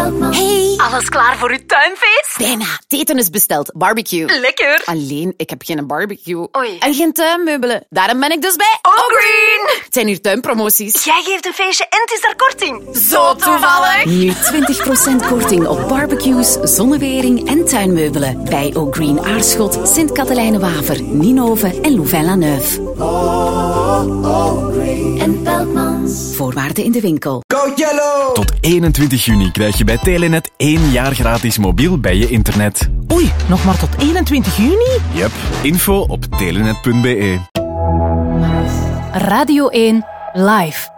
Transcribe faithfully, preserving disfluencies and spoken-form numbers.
Beltman. Hey, Alles klaar voor uw tuinfeest? bijna. Het eten is besteld. Barbecue. Lekker. Alleen, ik heb geen barbecue. Oei. En geen tuinmeubelen. Daarom ben ik dus bij O'Green. Het zijn hier tuinpromoties. Jij geeft een feestje en het is daar korting. Zo toevallig. Nu twintig procent korting op barbecues, zonnewering en tuinmeubelen. Bij O'Green Aarschot, Sint-Katelijne-Waver, Ninove en Louvain-la-Neuve. En Beltmans. Voorwaarden in de winkel. Go Yellow! Tot eenentwintig juni krijg je bij Telenet één jaar gratis mobiel bij je internet. Oei, nog maar tot eenentwintig juni? Yep, info op telenet punt be. Radio één, live.